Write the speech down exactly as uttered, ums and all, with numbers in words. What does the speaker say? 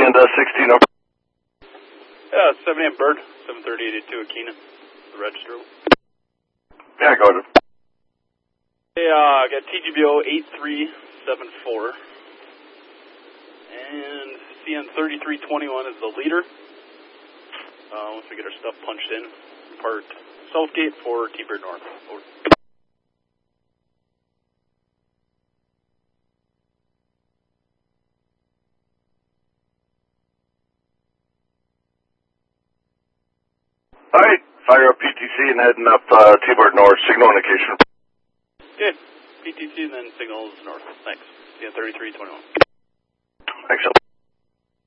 and uh, sixteen over. Yeah, seven a m Bird, seven thirty eighty-two at Keenan, the register. Yeah, go ahead. Hey, uh, I got T G B O eight three seven four, and C N thirty-three twenty-one is the leader. Uh, once we get our stuff punched in, part Southgate for T-Bird North. Over. Alright, fire up P T C and heading up uh, T-Bird North, signal indication. Okay, P T C and then signals north. Thanks. C N thirty-three twenty-one. Thanks,